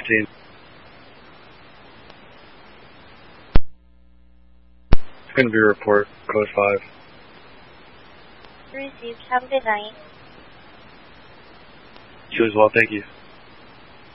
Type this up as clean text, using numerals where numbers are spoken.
13. It's going to be a report, code 5. Received. Have a good night. You as well, thank you.